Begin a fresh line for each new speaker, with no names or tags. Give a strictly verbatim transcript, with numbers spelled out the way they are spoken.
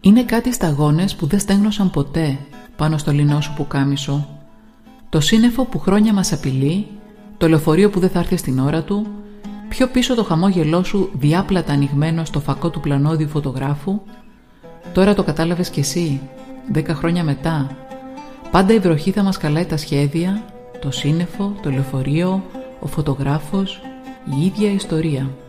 Είναι κάτι σταγόνες που δεν στέγνωσαν ποτέ πάνω στο λινό σου πουκάμισο. Το σύννεφο που χρόνια μας απειλεί, το λεωφορείο που δεν θα έρθει στην ώρα του, πιο πίσω το χαμόγελό σου διάπλατα ανοιγμένο στο φακό του πλανόδιου φωτογράφου. Τώρα το κατάλαβες κι εσύ, δέκα χρόνια μετά. Πάντα η βροχή θα μας καλάει τα σχέδια, το σύννεφο, το λεωφορείο, ο φωτογράφος, η ίδια ιστορία.